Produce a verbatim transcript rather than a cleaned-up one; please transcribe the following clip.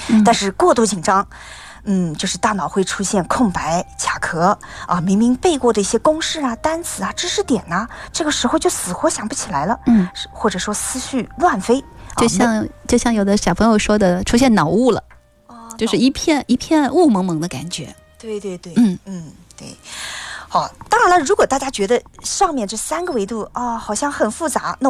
嗯、 但是过度紧张，嗯，就是大脑会出现空白、卡壳啊，明明背过的一些公式啊、单词啊、知识点呐、啊，这个时候就死活想不起来了， 嗯， 或者说思绪乱飞， 就像、啊、就像有的小朋友说的，出现脑雾了，哦、就是一片一片雾蒙蒙的感觉。 对对对， 嗯嗯，对。好，当然了，如果大家觉得上面这三个维度啊、哦、好像很复杂，那